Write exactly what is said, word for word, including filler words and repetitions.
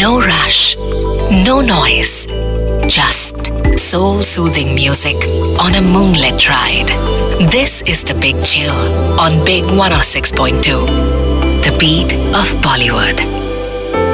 No rush, no noise, just soul-soothing music on a moonlit ride. This is The Big Chill on Big one oh six point two, the beat of Bollywood.